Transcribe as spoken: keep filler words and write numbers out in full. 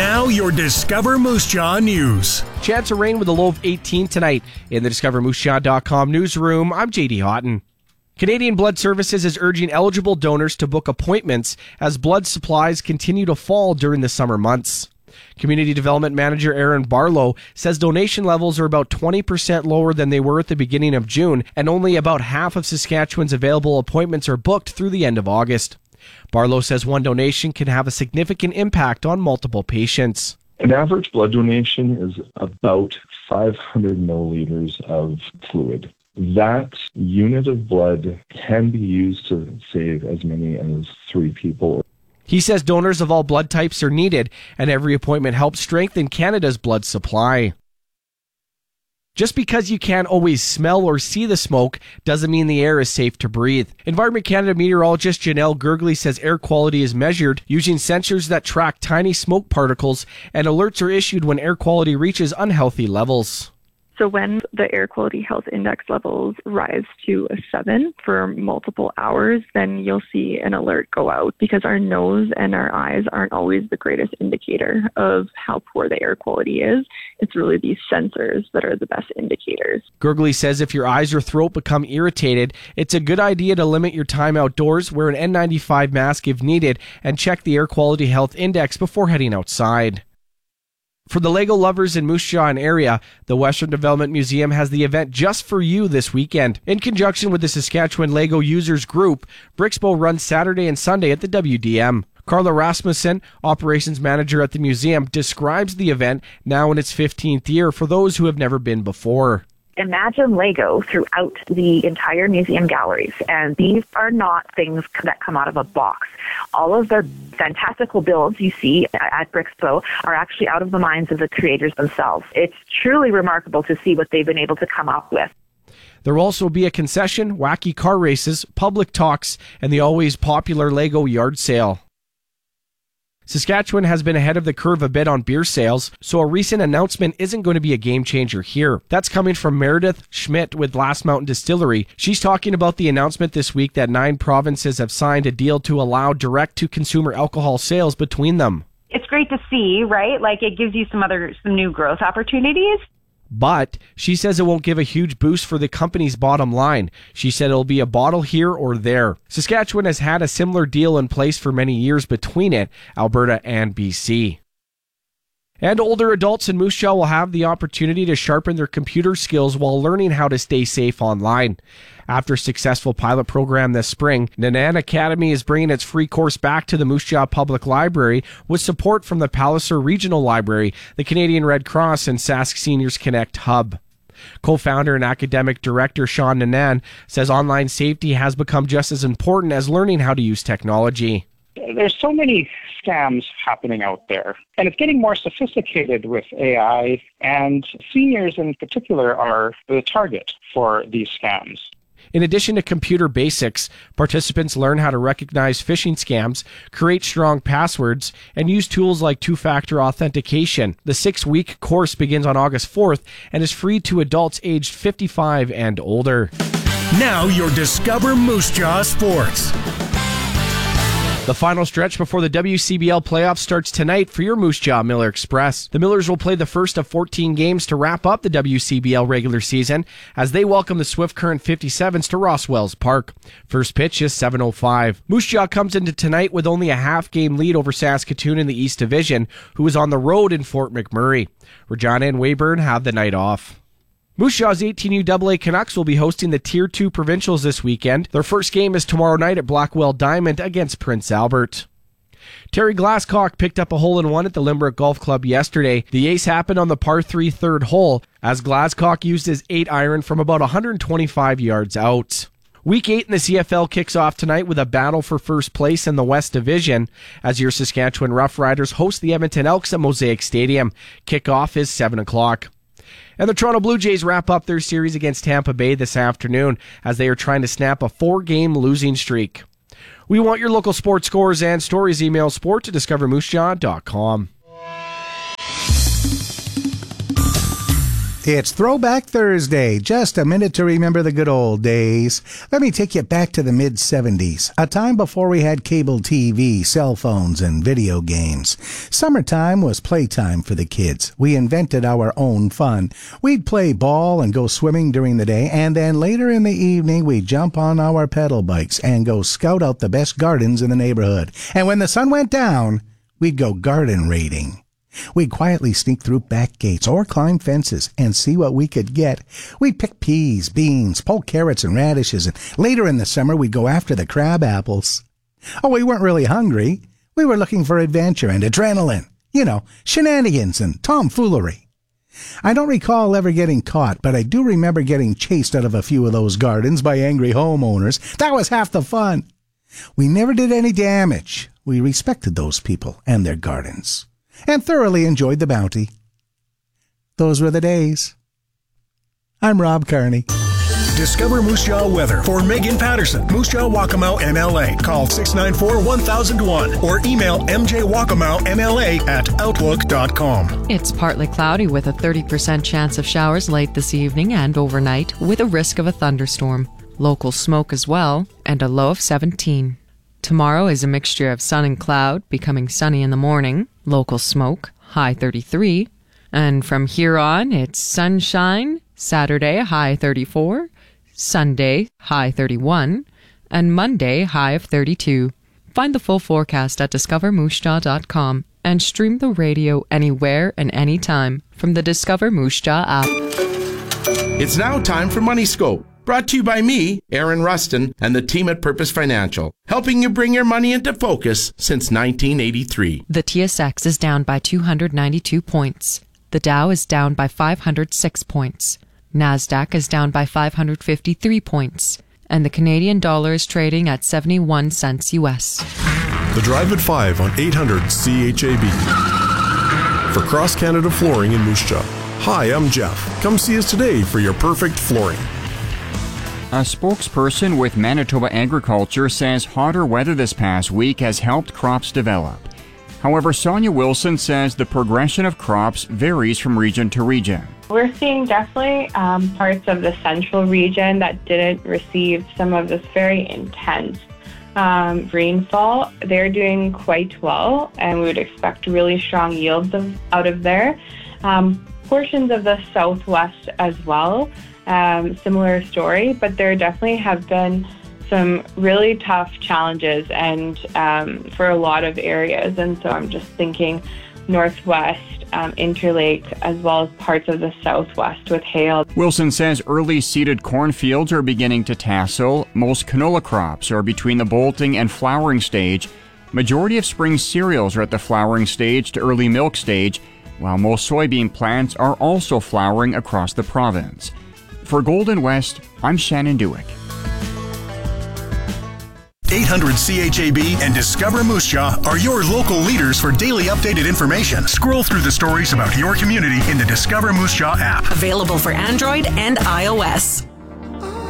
Now your Discover Moose Jaw news. Chance of rain with a low of eighteen tonight in the discover moose jaw dot com newsroom. I'm J D Houghton. Canadian Blood Services is urging eligible donors to book appointments as blood supplies continue to fall during the summer months. Community Development Manager Aaron Barlow says donation levels are about twenty percent lower than they were at the beginning of June, and only about half of Saskatchewan's available appointments are booked through the end of August. Barlow says one donation can have a significant impact on multiple patients. An average blood donation is about five hundred milliliters of fluid. That unit of blood can be used to save as many as three people. He says donors of all blood types are needed, and every appointment helps strengthen Canada's blood supply. Just because you can't always smell or see the smoke doesn't mean the air is safe to breathe. Environment Canada meteorologist Janelle Gergley says air quality is measured using sensors that track tiny smoke particles, and alerts are issued when air quality reaches unhealthy levels. So when the air quality health index levels rise to a seven for multiple hours, then you'll see an alert go out, because our nose and our eyes aren't always the greatest indicator of how poor the air quality is. It's really these sensors that are the best indicators. Gergley says if your eyes or throat become irritated, it's a good idea to limit your time outdoors, wear an N ninety-five mask if needed, and check the air quality health index before heading outside. For the Lego lovers in Moose Jaw and area, the Western Development Museum has the event just for you this weekend. In conjunction with the Saskatchewan Lego Users Group, Brixpo runs Saturday and Sunday at the W D M. Carla Rasmussen, operations manager at the museum, describes the event, now in its fifteenth year, for those who have never been before. Imagine Lego throughout the entire museum galleries, and these are not things that come out of a box. All of the fantastical builds you see at Brixpo are actually out of the minds of the creators themselves. It's truly remarkable to see what they've been able to come up with. There will also be a concession, wacky car races, public talks, and the always popular Lego yard sale. Saskatchewan has been ahead of the curve a bit on beer sales, so a recent announcement isn't going to be a game changer here. That's coming from Meredith Schmidt with Last Mountain Distillery. She's talking about the announcement this week that nine provinces have signed a deal to allow direct-to-consumer alcohol sales between them. It's great to see, right? Like, it gives you some other, some new growth opportunities. But she says it won't give a huge boost for the company's bottom line. She said it'll be a bottle here or there. Saskatchewan has had a similar deal in place for many years between it, Alberta and B C. And older adults in Moose Jaw will have the opportunity to sharpen their computer skills while learning how to stay safe online. After a successful pilot program this spring, Nanan Academy is bringing its free course back to the Moose Jaw Public Library with support from the Palliser Regional Library, the Canadian Red Cross, and Sask Seniors Connect Hub. Co-founder and academic director Sean Nanan says online safety has become just as important as learning how to use technology. There's so many scams happening out there, and it's getting more sophisticated with A I, and seniors in particular are the target for these scams. In addition to computer basics, participants learn how to recognize phishing scams, create strong passwords, and use tools like two-factor authentication. The six-week course begins on August fourth and is free to adults aged fifty-five and older. Now your Discover Moose Jaw Sports. The final stretch before the W C B L playoffs starts tonight for your Moose Jaw Miller Express. The Millers will play the first of fourteen games to wrap up the W C B L regular season as they welcome the Swift Current fifty-sevens to Ross Wells Park. First pitch is seven oh five. Moose Jaw comes into tonight with only a half-game lead over Saskatoon in the East Division, who is on the road in Fort McMurray. Regina and Weyburn have the night off. Moose Jaw's eighteen U double A Canucks will be hosting the Tier two Provincials this weekend. Their first game is tomorrow night at Blackwell Diamond against Prince Albert. Terry Glasscock picked up a hole-in-one at the Limerick Golf Club yesterday. The ace happened on the par three third hole as Glasscock used his eight iron from about one hundred twenty-five yards out. Week eight in the C F L kicks off tonight with a battle for first place in the West Division as your Saskatchewan Roughriders host the Edmonton Elks at Mosaic Stadium. Kickoff is seven o'clock. And the Toronto Blue Jays wrap up their series against Tampa Bay this afternoon as they are trying to snap a four-game losing streak. We want your local sports scores and stories. Email sport to discover moose jaw dot com. It's Throwback Thursday, just a minute to remember the good old days. Let me take you back to the mid seventies, a time before we had cable T V, cell phones, and video games. Summertime was playtime for the kids. We invented our own fun. We'd play ball and go swimming during the day, and then later in the evening we'd jump on our pedal bikes and go scout out the best gardens in the neighborhood. And when the sun went down, we'd go garden raiding. We'd quietly sneak through back gates or climb fences and see what we could get. We'd pick peas, beans, pull carrots and radishes, and later in the summer we'd go after the crab apples. Oh, we weren't really hungry. We were looking for adventure and adrenaline. You know, shenanigans and tomfoolery. I don't recall ever getting caught, but I do remember getting chased out of a few of those gardens by angry homeowners. That was half the fun. We never did any damage. We respected those people and their gardens, and thoroughly enjoyed the bounty. Those were the days. I'm Rob Carney. Discover Moose Jaw weather for Megan Patterson, Moose Jaw Waccamaw M L A. Call six nine four, one thousand one or email m j waccamaw m l a at outlook dot com. It's partly cloudy with a thirty percent chance of showers late this evening and overnight with a risk of a thunderstorm. Local smoke as well, and a low of seventeen. Tomorrow is a mixture of sun and cloud, becoming sunny in the morning, local smoke, high thirty-three. And from here on, it's sunshine, Saturday, high thirty-four, Sunday, high thirty-one, and Monday, high of thirty-two. Find the full forecast at discover moose jaw dot com and stream the radio anywhere and anytime from the Discover Moose Jaw app. It's now time for Money Scope. Brought to you by me, Aaron Rustin, and the team at Purpose Financial, helping you bring your money into focus since nineteen eighty-three. The T S X is down by two hundred ninety-two points. The Dow is down by five hundred six points. NASDAQ is down by five hundred fifty-three points. And the Canadian dollar is trading at seventy-one cents U S. The Drive at five on eight hundred C H A B. For Cross Canada Flooring in Moose Jaw. Hi, I'm Jeff. Come see us today for your perfect flooring. A spokesperson with Manitoba Agriculture says hotter weather this past week has helped crops develop. However, Sonia Wilson says the progression of crops varies from region to region. We're seeing definitely um, parts of the central region that didn't receive some of this very intense um, rainfall. They're doing quite well, and we would expect really strong yields of, out of there. Um, portions of the southwest as well. Um, similar story, but there definitely have been some really tough challenges and um, for a lot of areas. And so I'm just thinking northwest, um, Interlake, as well as parts of the southwest with hail. Wilson says early seeded cornfields are beginning to tassel. Most canola crops are between the bolting and flowering stage. Majority of spring cereals are at the flowering stage to early milk stage, while most soybean plants are also flowering across the province. For Golden West, I'm Shannon Dewick. eight hundred C H A B and Discover Moose Jaw are your local leaders for daily updated information. Scroll through the stories about your community in the Discover Moose Jaw app. Available for Android and iOS.